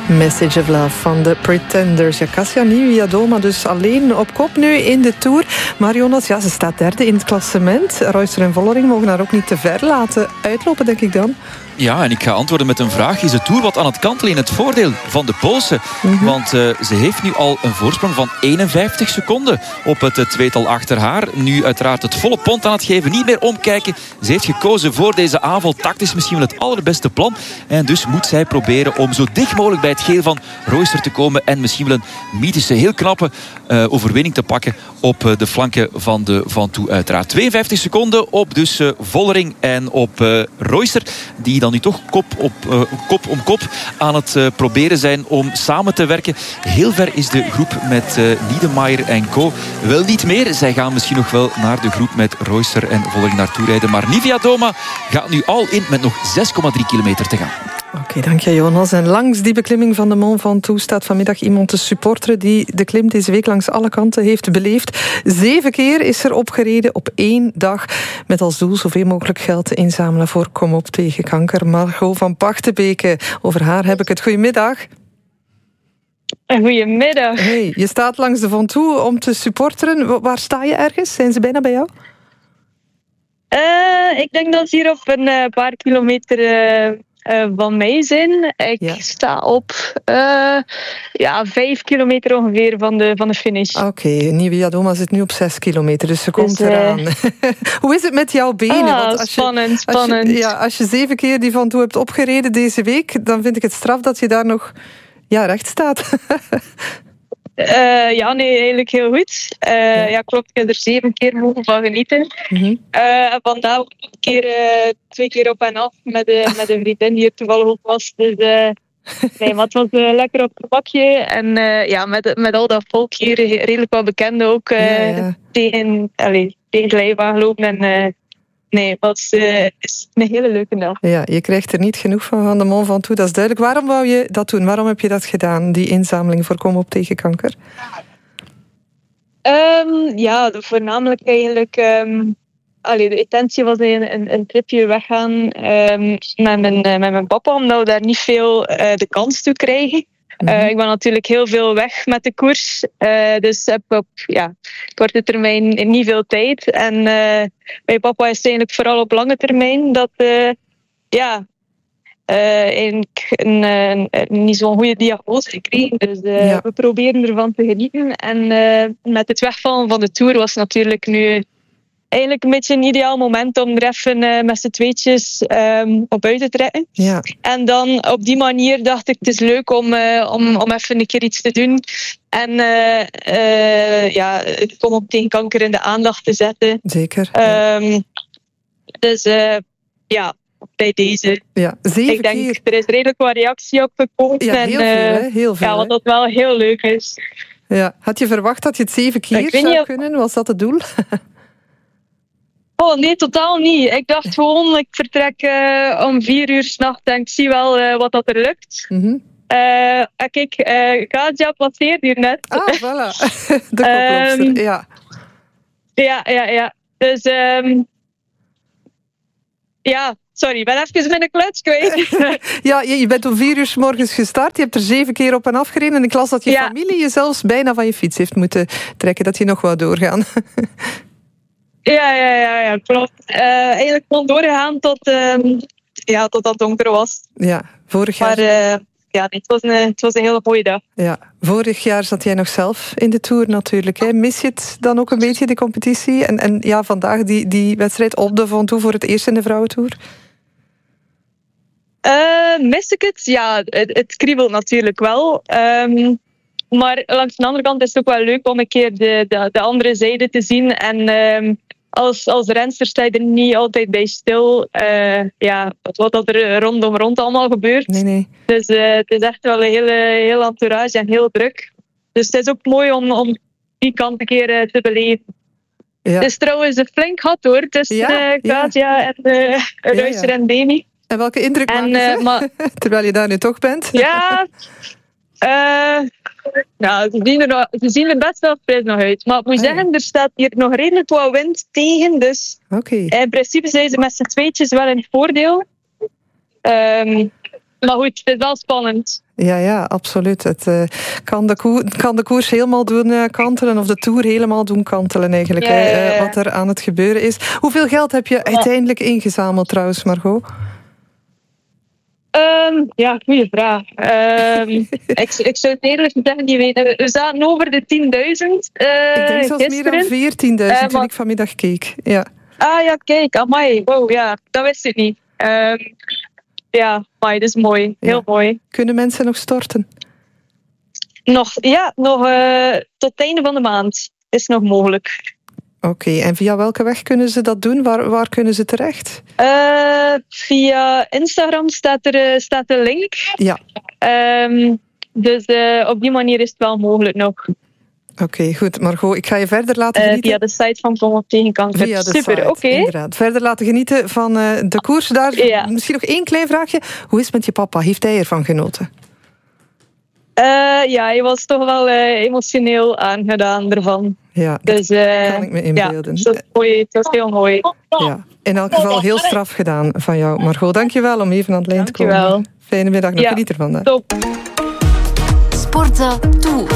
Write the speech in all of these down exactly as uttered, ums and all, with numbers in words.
Message of Love van de Pretenders. Ja, Kasia Niewiadoma dus alleen op kop nu in de Tour. Maar Jonas, ja, ze staat derde in het klassement. Reusser en Vollering mogen haar ook niet te ver laten uitlopen, denk ik dan. Ja, en ik ga antwoorden met een vraag. Is de Tour wat aan het kantelen in het voordeel van de Poolse? Mm-hmm. Want uh, ze heeft nu al een voorsprong van eenenvijftig seconden op het uh, tweetal achter haar. Nu uiteraard het volle pond aan het geven. Niet meer omkijken. Ze heeft gekozen voor deze aanval. Tactisch misschien wel het allerbeste plan. En dus moet zij proberen om zo dicht mogelijk bij het geel van Reusser te komen. En misschien wel een mythische, heel knappe uh, overwinning te pakken op uh, de flanken van de Van Toe uiteraard. tweeënvijftig seconden op dus uh, Vollering en op uh, Reusser. Die dan nu toch kop, op, uh, kop om kop aan het uh, proberen zijn om samen te werken. Heel ver is de groep met uh, Niedermayer en co. Wel niet meer. Zij gaan misschien nog wel naar de groep met Reusser en Vollering naartoe rijden. Maar Niewiadoma gaat nu al in met nog zes komma drie kilometer te gaan. Oké, okay, dank je Jonas. En langs die beklimming van de Mont Ventoux staat vanmiddag iemand te supporteren die de klim deze week langs alle kanten heeft beleefd. Zeven keer is er opgereden op één dag. Met als doel zoveel mogelijk geld te inzamelen voor Kom op tegen kanker. Margot van Pachtenbeke, over haar heb ik het. Goedemiddag. Goedemiddag. Hey, je staat langs de Ventoux om te supporteren. Waar sta je ergens? Zijn ze bijna bij jou? Uh, ik denk dat ze hier op een uh, paar kilometer uh, uh, van mij zijn. Ik ja. sta op uh, ja, vijf kilometer ongeveer van de, van de finish. Oké, okay, Niewiadoma zit nu op zes kilometer, dus ze komt dus, uh... eraan. Hoe is het met jouw benen? Ah, Want als spannend, je, spannend. Als je, ja, als je zeven keer die Van Toe hebt opgereden deze week, dan vind ik het straf dat je daar nog ja, recht staat. Uh, ja, nee, eigenlijk heel goed. Uh, ja. ja, klopt. Ik heb er zeven keer mogen van genieten. Mm-hmm. Uh, en vandaag ook een keer, uh, twee keer op en af met, uh, met een vriendin die er toevallig ook was. Dus uh, nee, maar het was uh, lekker op het bakje. En uh, ja, met, met al dat volk hier, redelijk wel bekend ook, uh, ja, ja. tegen, allez, tegen de lijf lopen. En uh, nee, het was uh, is een hele leuke dag. Ja, je krijgt er niet genoeg van van de Mont Ventoux, dat is duidelijk. Waarom wou je dat doen? Waarom heb je dat gedaan, die inzameling voor Kom op tegen kanker? Um, ja, voornamelijk eigenlijk... Um, allee, de intentie was een, een, een tripje weggaan um, met, mijn, uh, met mijn papa, omdat we daar niet veel uh, de kans toe krijgen. Mm-hmm. Uh, ik ben natuurlijk heel veel weg met de koers. Uh, dus heb op ja, korte termijn niet veel tijd. En uh, bij papa is het eigenlijk vooral op lange termijn dat uh, ja, uh, eigenlijk een, een, een niet zo'n goede diagnose gekregen. Dus uh, ja. we proberen ervan te genieten. En uh, met het wegvallen van de Tour was natuurlijk nu eigenlijk een beetje een ideaal moment om er even uh, met z'n tweetjes um, op uit te trekken. Ja. En dan op die manier dacht ik, het is leuk om, uh, om, om even een keer iets te doen. En uh, uh, ja, Kom op tegen kanker in de aandacht te zetten. Zeker. Um, dus uh, ja, bij deze. Ja, zeven ik denk, keer. er is redelijk wat reactie op gekomen. Ja, heel en, veel, uh, hè? Heel veel. Ja, wat dat wel heel leuk is. Ja. Had je verwacht dat je het zeven keer zou of... kunnen? Was dat het doel? Oh, nee, totaal niet. Ik dacht gewoon, ik vertrek uh, om vier uur 's nachts en ik zie wel uh, wat dat er lukt. Mm-hmm. Uh, kijk, uh, Kasia passeert hier net. Ah, voilà. De koploopster, um, ja. Ja, ja, ja. Dus, um, ja, sorry, ik ben even met een kluts kwijt. Ja, je bent om vier uur 's morgens gestart. Je hebt er zeven keer op en af gereden. En ik las dat je ja. familie je zelfs bijna van je fiets heeft moeten trekken. Dat je nog wou doorgaan. Ja, ja, ja, ja, klopt. Uh, eigenlijk gewoon doorgegaan tot, um, ja, tot dat donker was. Ja, vorig jaar... Maar uh, ja, het, was een, het was een hele mooie dag. Ja, vorig jaar zat jij nog zelf in de Tour natuurlijk. Hè? Mis je het dan ook een beetje, de competitie? En, en ja, vandaag die, die wedstrijd op de Ventoux voor het eerst in de vrouwentour? Uh, mis ik het? Ja, het, het kriebelt natuurlijk wel. Um, maar langs de andere kant is het ook wel leuk om een keer de, de, de andere zijde te zien. En... Um, Als, als renster sta je er niet altijd bij stil. Uh, ja, wat er rondom rond allemaal gebeurt. Nee, nee. Dus uh, het is echt wel een hele, heel entourage en heel druk. Dus het is ook mooi om, om die kant een keer uh, te beleven. Ja. Het is trouwens een flink gat hoor. Tussen ja, uh, Kasia ja. en uh, Reusser ja, ja. en Demi. En welke indruk maken ze? Uh, maar... Terwijl je daar nu toch bent. Ja... Uh, nou, ze zien, er nog, ze zien er best wel fris nog uit. Maar ik moet ah, zeggen, ja. er staat hier nog redelijk wat wind tegen. Dus okay. in principe zijn ze met z'n tweetjes wel in het voordeel. Um, Maar goed, het is wel spannend. Ja, ja, absoluut. Het uh, kan, de koer, kan de koers helemaal doen uh, kantelen, of de Tour helemaal doen kantelen eigenlijk, ja, ja, ja. Uh, wat er aan het gebeuren is. Hoeveel geld heb je ja. uiteindelijk ingezameld trouwens, Margot? Um, ja, goede vraag. Um, ik, ik zou het eerlijk zeggen niet weten. We zaten over de tienduizend uh, Ik denk zelfs gisteren. meer dan veertienduizend uh, toen maar... ik vanmiddag keek. Ja. Ah ja, kijk, amai. Wow, ja, dat wist ik niet. Um, ja, amai, dat is mooi. Heel ja. mooi. Kunnen mensen nog storten? Nog, ja, nog uh, tot het einde van de maand is nog mogelijk. Oké, okay, en via welke weg kunnen ze dat doen? Waar, waar kunnen ze terecht? Uh, via Instagram staat er, uh, staat de link. Ja. Um, dus uh, op die manier is het wel mogelijk nog. Oké, okay, goed. Margot, ik ga je verder laten genieten. Uh, via de site van Kom op Tegenkanker. Via de Super, oké. Okay. Inderdaad. Verder laten genieten van uh, de koers. Daar ja. Misschien nog één klein vraagje. Hoe is het met je papa? Heeft hij ervan genoten? Uh, ja, hij was toch wel uh, emotioneel aangedaan ervan. Ja, dus, uh, kan ik me inbeelden. Ja, dat was, mooi, dat was heel mooi. Ja, in elk geval heel straf gedaan van jou, Margot. Dank je wel om even aan het lijn te komen. Dank je wel. Fijne middag, nog ja, geniet ervan. Hè. Top. Sportza Tour.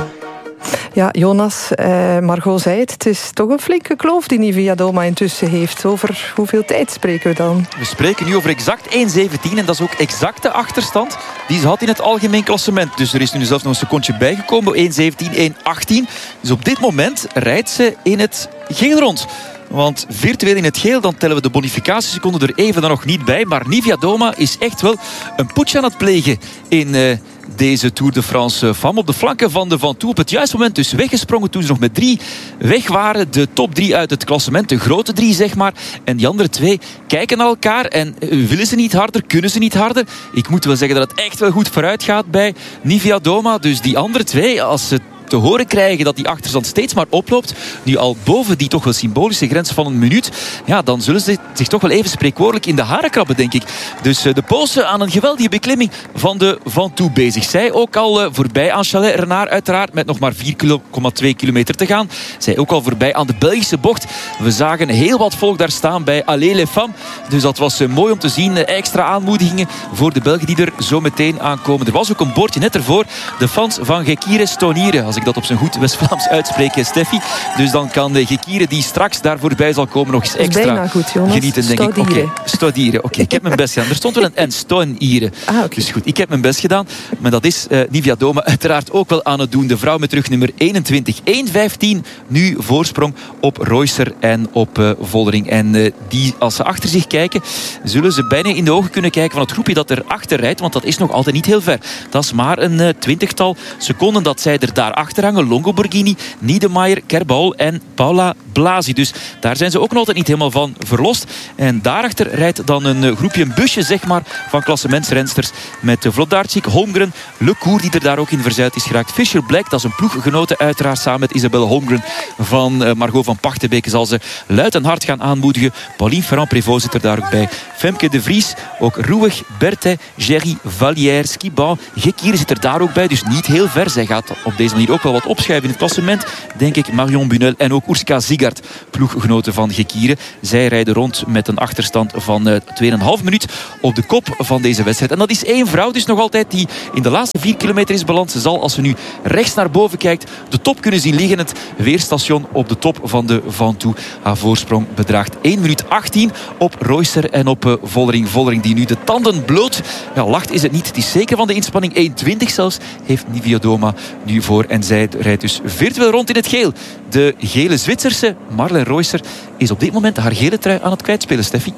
Ja, Jonas, eh, Margot zei het. Het is toch een flinke kloof die Nivea Doma intussen heeft. Over hoeveel tijd spreken we dan? We spreken nu over exact één zeventien. En dat is ook exact de achterstand die ze had in het algemeen klassement. Dus er is nu zelfs nog een secondje bijgekomen. één zeventien, één achttien. Dus op dit moment rijdt ze in het geel rond. Want virtueel in het geel, dan tellen we de bonificatieseconden er even dan nog niet bij. Maar Nivea Doma is echt wel een putsch aan het plegen in uh, deze Tour de France Femme. Op de flanken van de Ventoux op het juiste moment dus weggesprongen toen ze nog met drie weg waren. De top drie uit het klassement, de grote drie zeg maar. En die andere twee kijken naar elkaar en uh, willen ze niet harder, kunnen ze niet harder. Ik moet wel zeggen dat het echt wel goed vooruit gaat bij Nivea Doma. Dus die andere twee, als ze te horen krijgen dat die achterstand steeds maar oploopt, nu al boven die toch wel symbolische grens van een minuut, ja, dan zullen ze zich toch wel even spreekwoordelijk in de haren krabben, denk ik. Dus uh, de Poolsen aan een geweldige beklimming van de Ventoux bezig. Zij ook al uh, voorbij aan Chalais-Renard uiteraard, met nog maar vier komma twee kilometer te gaan. Zij ook al voorbij aan de Belgische bocht. We zagen heel wat volk daar staan bij Allez les Femmes. Dus dat was uh, mooi om te zien. Uh, extra aanmoedigingen voor de Belgen die er zo meteen aankomen. Er was ook een bordje net ervoor. De fans van Gekire Stonieren. Als ik dat op zijn goed West-Vlaams uitspreek, Steffi. Dus dan kan de Gekire die straks daar voorbij zal komen nog eens extra bijna goed, Jonas. Genieten, denk ik. Oké, okay. Stodieren. Oké, okay. Ik heb mijn best gedaan. Er stond wel een en Stonieren. Ah, okay. Dus goed, ik heb mijn best gedaan. Maar dat is uh, Nivea Doma uiteraard ook wel aan het doen. De vrouw met terug nummer eenentwintig. één vijftien nu voorsprong op Reusser en op uh, Vollering. En uh, die, als ze achter zich kijken, zullen ze bijna in de ogen kunnen kijken van het groepje dat er achter rijdt. Want dat is nog altijd niet heel ver. Dat is maar een uh, twintigtal seconden dat zij er daar achter hangen. Longo Borghini, Niedermayer, Kerbal en Paula Blasi. Dus daar zijn ze ook nog altijd niet helemaal van verlost. En daarachter rijdt dan een groepje, een busje zeg maar, van klassementsrensters met Vlodarczyk, Holmgren, Le Cour die er daar ook in verzuild is geraakt. Fisher Black, dat is een ploeggenote uiteraard samen met Isabelle Holmgren van uh, Margot van Pachtenbeke zal ze luid en hard gaan aanmoedigen. Pauline Ferrand-Prévot zit er daar ook bij. Femke de Vries, ook Rouwig, Berthe, Jerry, Vallière, Skiban, Gekire zit er daar ook bij, dus niet heel ver. Zij gaat op deze manier ook wel wat opschuiven in het klassement, denk ik. Marion Bunel en ook Urska Zigart, ploeggenoten van Gekire. Zij rijden rond met een achterstand van uh, twee komma vijf minuut op de kop van deze wedstrijd. En dat is één vrouw dus nog altijd die in de laatste vier kilometer is beland. Ze zal, als ze nu rechts naar boven kijkt, de top kunnen zien liggen. Het weerstation op de top van de Ventoux. Haar voorsprong bedraagt één minuut achttien op Reusser en op uh, Vollering. Vollering die nu de tanden bloot. Ja, lacht is het niet. Het is zeker van de inspanning. één twintig zelfs heeft Nivea Doma nu voor. En zij rijdt dus virtueel rond in het geel. De gele Zwitserse Marlen Reusser is op dit moment haar gele trui aan het kwijtspelen, Steffi.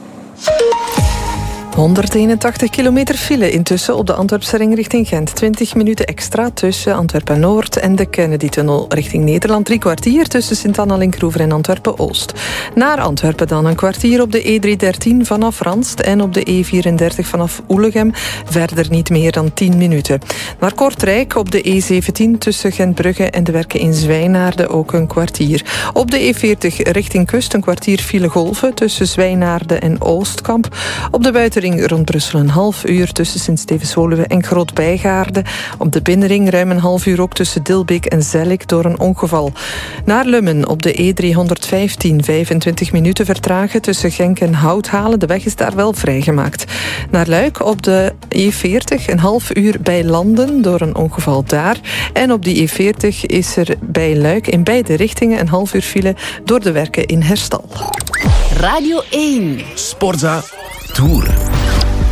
honderdeenentachtig kilometer file intussen op de Antwerpse ring richting Gent. twintig minuten extra tussen Antwerpen-Noord en de Kennedy-tunnel richting Nederland. Drie kwartier tussen Sint-Anna-Linkroever en Antwerpen-Oost. Naar Antwerpen dan een kwartier op de E driehonderddertien vanaf Ranst en op de E vierendertig vanaf Oelegem. Verder niet meer dan tien minuten. Naar Kortrijk op de E zeventien tussen Gentbrugge en de Werken in Zwijnaarden ook een kwartier. Op de E veertig richting kust een kwartier file golven tussen Zwijnaarden en Oostkamp. Op de buitenring kruising rond Brussel een half uur tussen Sint-Stevens-Woluwe en Groot-Bijgaarde. Op de binnenring ruim een half uur ook tussen Dilbeek en Zellik door een ongeval. Naar Lummen op de E driehonderdvijftien, vijfentwintig minuten vertragen tussen Genk en Houthalen. De weg is daar wel vrijgemaakt. Naar Luik op de E veertig een half uur bij Landen door een ongeval daar. En op die E veertig is er bij Luik in beide richtingen een half uur file door de werken in Herstal. Radio één. Sportza Tour.